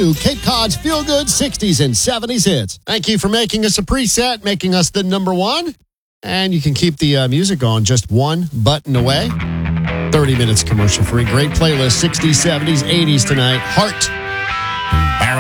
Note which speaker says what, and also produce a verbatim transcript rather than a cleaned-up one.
Speaker 1: to Cape Cod's Feel Good sixties and seventies hits. Thank you for making us a preset, making us the number one. And you can keep the uh, music on just one button away. thirty minutes commercial free. Great playlist, sixties, seventies, eighties tonight. Heart.